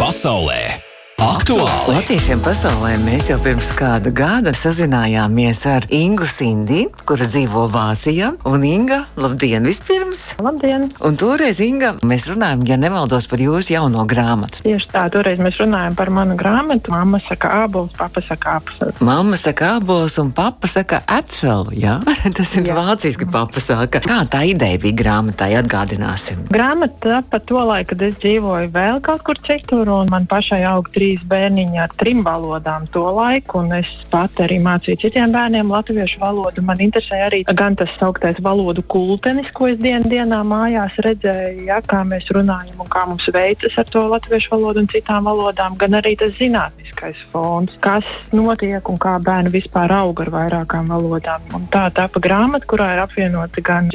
pasaulē. Aktuāli! Latviešiem pasaulē mēs jau pirms kāda gada sazinājāmies ar Ingu Sindi, kura dzīvo Vācijā. Un Inga, labdien vispirms! Labdien! Un toreiz, Inga, mēs runājam, ja nemaldos, par jūsu jauno grāmatu. Tieši tā, toreiz mēs runājam par manu grāmatu. Mamma saka ābols, papa saka apelsīns. Mamma saka ābols un papa saka apelsīns, jā? Tas ir vāciski, ka papa saka. Kā tā ideja bija grāmatai, atgādināsim? Grāmata pa to laiku, kad es dzīvoju vēl kaut kur citur, un man pašai aug 3 bērniņi ar 3 valodām to laiku, un es pat arī mācīju citiem bērniem latviešu valodu. Man interesē arī gan tas sauktais valodu kultenis, ko es dienā mājās redzēju, ja, kā mēs runājam un kā mums veicas ar to latviešu valodu un citām valodām, gan arī tas zinātniskais fons, kas notiek un kā bērni vispār aug ar vairākām valodām. Un tā tapa grāmata, kurā ir apvienoti gan